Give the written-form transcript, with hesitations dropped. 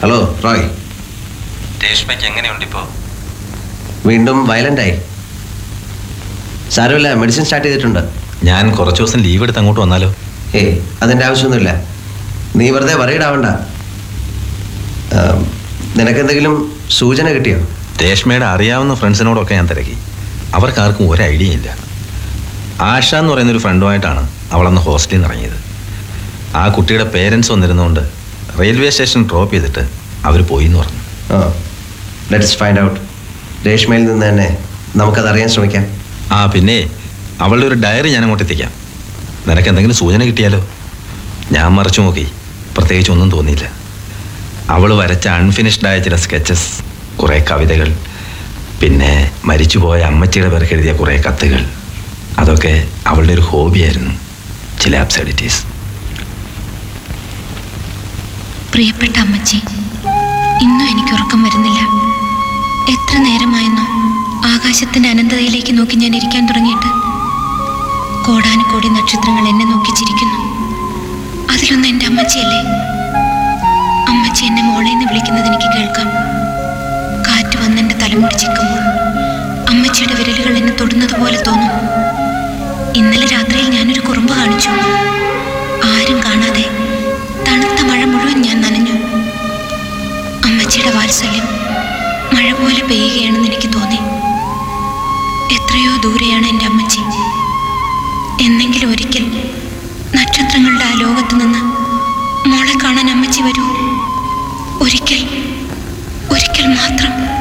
Hello Roy. രേഷ്മയ്ക്ക് എങ്ങനെയുണ്ടിപ്പോ? വീണ്ടും വയലൻ്റായി. സാരമില്ല, medicine start ചെയ്തിട്ടുണ്ട്. ഞാൻ കുറച്ച് ദിവസം ലീവ് എടുത്ത് അങ്ങോട്ട് വന്നാലോ? അതിൻ്റെ ആവശ്യമൊന്നുമില്ല. നീ വെറുതെ വറീഡാവണ്ട. നിനക്കെന്തെങ്കിലും സൂചന കിട്ടിയോ? രേഷ്മയുടെ അറിയാവുന്ന ഫ്രണ്ട്സിനോടൊക്കെ ഞാൻ തിരക്കി. അവർക്കാർക്കും ഒരു ഐഡിയ ഇല്ല. ആഷ എന്ന് പറയുന്നൊരു ഫ്രണ്ടുമായിട്ടാണ് അവളന്ന് ഹോസ്റ്റലിൽ നിന്ന് ഇറങ്ങിയത്. ആ കുട്ടിയുടെ പേരൻസ് വന്നിരുന്നുകൊണ്ട് റെയിൽവേ സ്റ്റേഷൻ ഡ്രോപ്പ് ചെയ്തിട്ട് അവർ പോയി എന്ന് പറഞ്ഞു. Let's find out. രേഷ്മയിൽ നിന്ന് തന്നെ നമുക്കതറിയാൻ ശ്രമിക്കാം. പിന്നെ അവളുടെ ഒരു ഡയറി ഞാൻ അങ്ങോട്ട് എത്തിക്കാം. നിനക്ക് എന്തെങ്കിലും സൂചന കിട്ടിയാലോ? ഞാൻ മറിച്ചു നോക്കി, പ്രത്യേകിച്ച് ഒന്നും തോന്നിയില്ല. അവൾ വരച്ച അൺഫിനിഷ്ഡായ ചില സ്കെച്ചസ്, കുറേ കവിതകൾ, പിന്നെ മരിച്ചുപോയ അമ്മച്ചിയുടെ പേർക്ക് എഴുതിയ കുറേ കത്തുകൾ, അതൊക്കെ അവളുടെ ഒരു ഹോബിയായിരുന്നു. ചില അബ്സർഡിറ്റീസ്. പ്രിയപ്പെട്ട അമ്മച്ചി, ഇന്നും എനിക്ക് ഉറക്കം വരുന്നില്ല. എത്ര നേരമായെന്നോ ആകാശത്തിന്റെ അനന്തതയിലേക്ക് നോക്കി ഞാൻ ഇരിക്കാൻ തുടങ്ങിയിട്ട്. കോടാനുകോടി നക്ഷത്രങ്ങൾ എന്നെ നോക്കി ചിരിക്കുന്നു. അതിലൊന്ന് എൻ്റെ അമ്മച്ചിയല്ലേ? അമ്മച്ചി എന്നെ മോളേന്ന് വിളിക്കുന്നത് എനിക്ക് കേൾക്കാം. കാറ്റ് വന്നെൻ്റെ തലമുടി ചിക്കുമ്പോൾ അമ്മച്ചിയുടെ വിരലുകൾ എന്നെ തൊടുന്നത് പോലെ തോന്നും. ഇന്നലെ രാത്രിയിൽ ഞാനൊരു കുറുമ്പ് കാണിച്ചു. ആരും കാണാതെ തണുത്ത മഴ മുഴുവൻ ഞാൻ നനഞ്ഞു. അമ്മച്ചിയുടെ വാത്സല്യം മഴ പോലെ പെയ്യുകയാണെന്ന് എനിക്ക് തോന്നി. എത്രയോ ദൂരെയാണ് എൻ്റെ അമ്മച്ചി. എന്നെങ്കിലും ഒരിക്കൽ നക്ഷത്രങ്ങളുടെ ആ ലോകത്ത് നിന്ന് മോളെ കാണാൻ അമ്മച്ചി വരൂ. ഒരിക്കൽ മാത്രം.